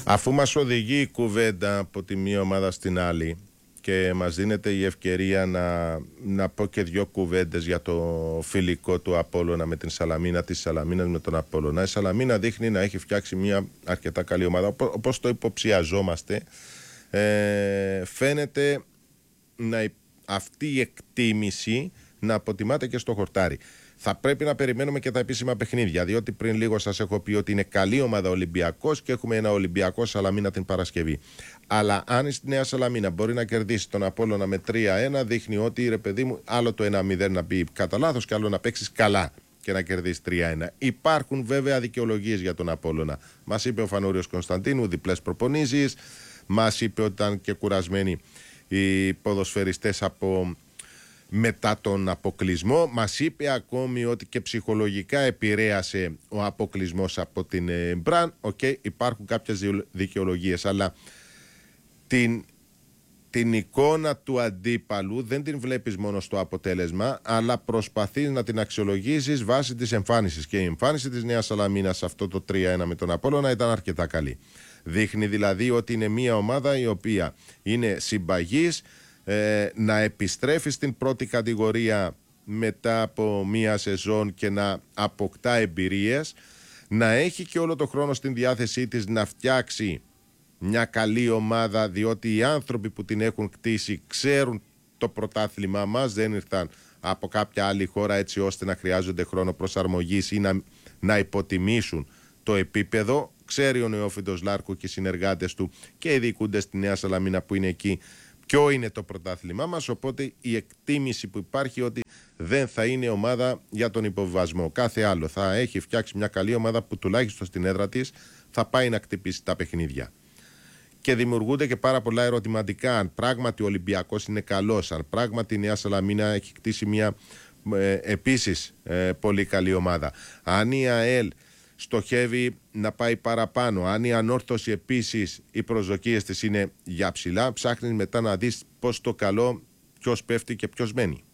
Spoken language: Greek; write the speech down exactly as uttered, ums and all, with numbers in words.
Αφού μας οδηγεί η κουβέντα από τη μία ομάδα στην άλλη και μας δίνεται η ευκαιρία να, να πω και δύο κουβέντες για το φιλικό του Απόλλωνα με την Σαλαμίνα, της Σαλαμίνας με τον Απόλλωνα. Η Σαλαμίνα δείχνει να έχει φτιάξει μια αρκετά καλή ομάδα, όπως το υποψιαζόμαστε. Ε, φαίνεται να, αυτή η εκτίμηση να αποτιμάται και στο χορτάρι. Θα πρέπει να περιμένουμε και τα επίσημα παιχνίδια, διότι πριν λίγο σας έχω πει ότι είναι καλή ομάδα Ολυμπιακός και έχουμε ένα Ολυμπιακό Σαλαμίνα την Παρασκευή. Αλλά αν η Νέα Σαλαμίνα μπορεί να κερδίσει τον Απόλλωνα με τρία ένα, δείχνει ότι, ρε παιδί μου, άλλο το ένα μηδέν να μπει κατά λάθος και άλλο να παίξεις καλά και να κερδίσει τρία ένα. Υπάρχουν βέβαια δικαιολογίες για τον Απόλλωνα. Μας είπε ο Φανούριος Κωνσταντίνου, διπλές προπονήσεις. Μας είπε ότι ήταν και κουρασμένοι οι ποδοσφαιριστές από μετά τον αποκλεισμό. Μας είπε ακόμη ότι και ψυχολογικά επηρέασε ο αποκλεισμός από την ε, Μπραν. Οκ, okay, υπάρχουν κάποιες δικαιολογίες, αλλά την, την εικόνα του αντίπαλου δεν την βλέπεις μόνο στο αποτέλεσμα, αλλά προσπαθείς να την αξιολογήσεις βάσει της εμφάνισης. Και η εμφάνιση της Νέας Σαλαμίνας σε αυτό το τρία ένα με τον Απόλλωνα ήταν αρκετά καλή. Δείχνει δηλαδή ότι είναι μια ομάδα η οποία είναι συμπαγής, ε, να επιστρέφει στην πρώτη κατηγορία μετά από μια σεζόν και να αποκτά εμπειρίες, να έχει και όλο το χρόνο στην διάθεσή της να φτιάξει μια καλή ομάδα, διότι οι άνθρωποι που την έχουν κτίσει ξέρουν το πρωτάθλημά μας, δεν ήρθαν από κάποια άλλη χώρα έτσι ώστε να χρειάζονται χρόνο προσαρμογής ή να, να υποτιμήσουν το επίπεδο. Ξέρει ο Νεόφυτος Λάρκου και οι συνεργάτες του και οι διοικούντες στη Νέα Σαλαμίνα που είναι εκεί ποιο είναι το πρωτάθλημά μας, οπότε η εκτίμηση που υπάρχει ότι δεν θα είναι ομάδα για τον υποβιβασμό. Κάθε άλλο θα έχει φτιάξει μια καλή ομάδα που τουλάχιστον στην έδρα της θα πάει να χτυπήσει τα παιχνίδια. Και δημιουργούνται και πάρα πολλά ερωτηματικά, αν πράγματι ο Ολυμπιακός είναι καλός, αν πράγματι η Νέα Σαλαμίνα έχει κτίσει μια ε, επίσης ε, πολύ καλή ομάδα, αν η ΑΕΛ στοχεύει να πάει παραπάνω, αν η Ανόρθωση επίσης οι προσδοκίες της είναι για ψηλά, ψάχνεις μετά να δεις πως το καλό ποιος πέφτει και ποιος μένει.